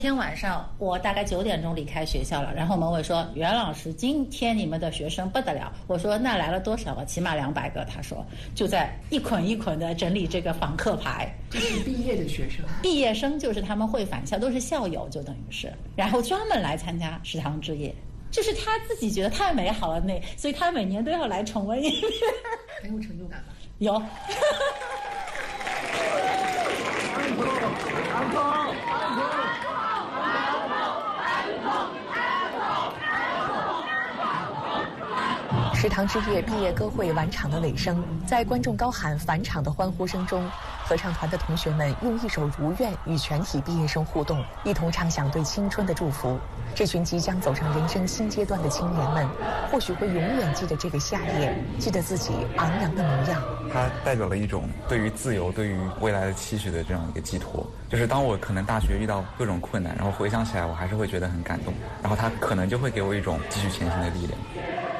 天晚上我大概9点钟离开学校了，然后门卫说袁老师今天你们的学生不得了，我说那来了多少个？起码200个。他说就在一捆一捆的整理这个访客牌。 这是毕业的学生， 毕业生就是他们会返校，都是校友，就等于是，然后专门来参加食堂之夜，就是他自己觉得太美好了，所以他每年都要来重温一遍。 很有成就感吧？ 有。 食堂之夜毕业歌会晚场的尾声，在观众高喊返场的欢呼声中，合唱团的同学们用一首《如愿》与全体毕业生互动，一同唱响对青春的祝福。这群即将走上人生新阶段的青年们，或许会永远记得这个夏夜，记得自己昂扬的模样。 它代表了一种对于自由、对于未来的期许的这样一个寄托。就是当我可能大学遇到各种困难，然后回想起来，我还是会觉得很感动，然后它可能就会给我一种继续前行的力量。